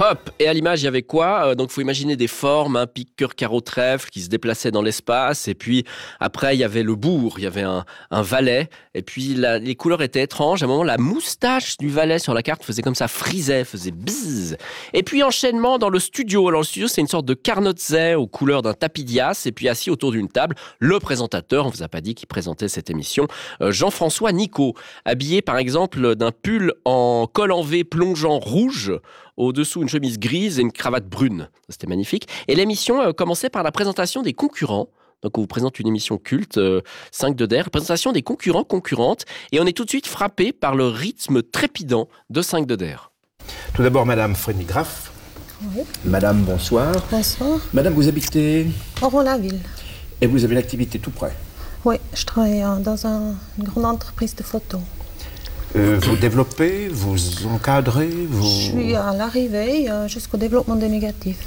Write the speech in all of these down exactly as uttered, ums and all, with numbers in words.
Hop, et à l'image, il y avait quoi ? euh, Donc, il faut imaginer des formes, un pic, cœur, carreau, trèfle qui se déplaçaient dans l'espace. Et puis, après, il y avait le bourg, il y avait un, un valet. Et puis, la, les couleurs étaient étranges. À un moment, la moustache du valet sur la carte faisait comme ça, frisait, faisait bzzz. Et puis, enchaînement dans le studio. Alors, le studio, c'est une sorte de carnotzet aux couleurs d'un tapis d'Ias. Et puis, assis autour d'une table, le présentateur, on ne vous a pas dit qui présentait cette émission, euh, Jean-François Nicot, habillé, par exemple, d'un pull en col en V plongeant rouge, au-dessous une chemise grise et une cravate brune. C'était magnifique. Et l'émission euh, commençait par la présentation des concurrents. Donc on vous présente une émission culte, euh, cinq de Der, présentation des concurrents, concurrentes. Et on est tout de suite frappé par le rythme trépidant de cinq de Der. Tout d'abord, Madame Frédéric Graff. Oui. Madame, bonsoir. Bonsoir. Madame, vous habitez Oron-la-Ville. et vous avez une activité tout près. Oui, je travaille euh, dans un- une grande entreprise de photos. Euh, vous développez, vous encadrez, vous... Je suis à l'arrivée euh, jusqu'au développement des négatifs.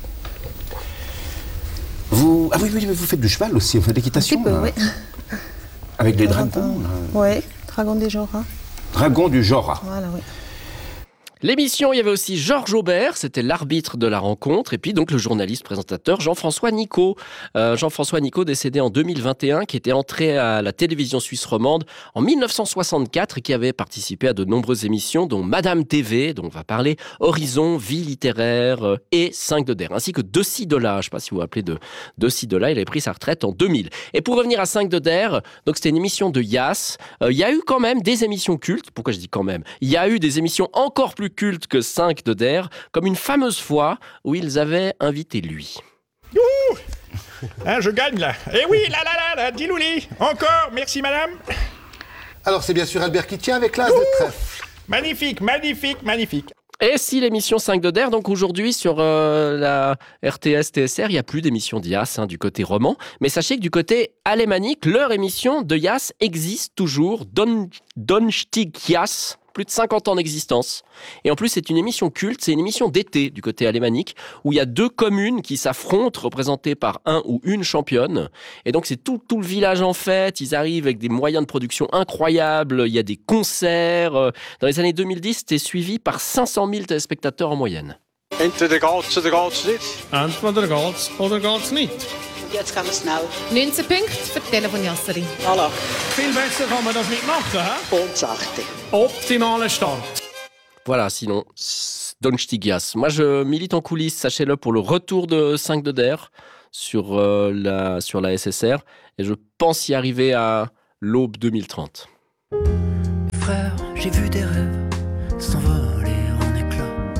vous... Ah oui, oui, vous faites du cheval aussi, vous faites de l'équitation. Un petit peu, là. oui. Avec des De temps en dragons. temps. là. Oui, dragon des Jura. Dragons du Jura. Voilà, oui. L'émission, il y avait aussi Georges Aubert, c'était l'arbitre de la rencontre, et puis donc le journaliste présentateur Jean-François Nicot. Euh, Jean-François Nicot, décédé en deux mille vingt et un, qui était entré à la télévision suisse romande en mille neuf cent soixante-quatre et qui avait participé à de nombreuses émissions, dont Madame T V, dont on va parler, Horizon, Vie littéraire euh, et cinq de Der, ainsi que De Sidola. Je ne sais pas si vous vous rappelez de De Sidola, il avait pris sa retraite en deux mille. Et pour revenir à cinq de Der, donc c'était une émission de Yass. Euh, Il y a eu quand même des émissions cultes. Pourquoi je dis quand même ? Il y a eu des émissions encore plus culte que cinq de Der, comme une fameuse fois où ils avaient invité lui. Ouh hein, je gagne là. Eh oui, là là là, là Dilouli. Encore, merci madame. Alors c'est bien sûr Albert qui tient avec l'as de trèfle. Magnifique, magnifique, magnifique. Et si l'émission cinq de Der, donc aujourd'hui sur euh, la R T S T S R, il n'y a plus d'émission d'Ias hein, du côté roman, mais sachez que du côté alémanique, leur émission de Ias existe toujours, Don, Donstig Ias, plus de cinquante ans d'existence. Et en plus, c'est une émission culte, c'est une émission d'été du côté alémanique, où il y a deux communes qui s'affrontent, représentées par un ou une championne. Et donc, c'est tout, tout le village en fête, ils arrivent avec des moyens de production incroyables, il y a des concerts. Dans les années deux mille dix, c'était suivi par cinq cent mille téléspectateurs en moyenne. Entweder geht's oder geht's nicht. Entweder geht's oder geht's nicht. Jetzt kann man schnell. neunzehn Punkte für die Telefonjasserin. Voilà. Viel besser kann man das nicht machen, hä? Und sachte. Optimaler Start. Voilà, sinon, Donstigias. Moi, je milite en coulisses, sachez-le, pour le retour de cinq de Der sur, euh, la, sur la S S R. Et je pense y arriver à l'aube deux mille trente. Frère, j'ai vu des rêves s'envoler en éclats.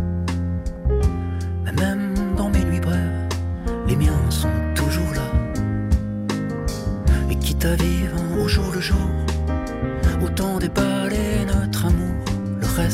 Mais même dans mes nuits brèves, les miens sont toujours là. Et quitte à vivre au jour le jour, autant déballer notre amour.